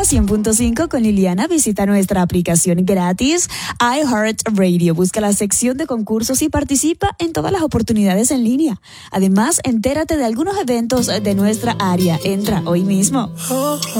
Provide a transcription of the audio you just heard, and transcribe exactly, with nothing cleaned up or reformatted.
Nueva cien punto cinco con Liliana. Visita nuestra aplicación gratis iHeartRadio. Busca la sección de concursos y participa en todas las oportunidades en línea. Además, entérate de algunos eventos de nuestra área. Entra hoy mismo.